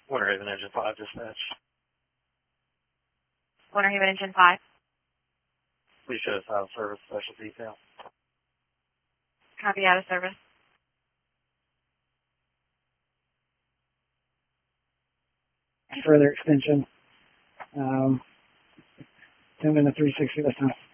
Winter Haven Engine 5 dispatch. Winter Haven Engine 5. Please show us out of service special detail. Copy, out of service. Further extension. 10 minute 360 this time.